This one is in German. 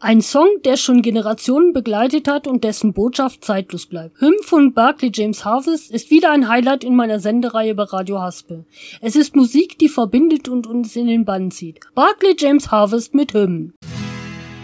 Ein Song, der schon Generationen begleitet hat und dessen Botschaft zeitlos bleibt. Hymn von Barclay James Harvest ist wieder ein Highlight in meiner Sendereihe bei Radio Haspel. Es ist Musik, die verbindet und uns in den Bann zieht. Barclay James Harvest mit Hymn.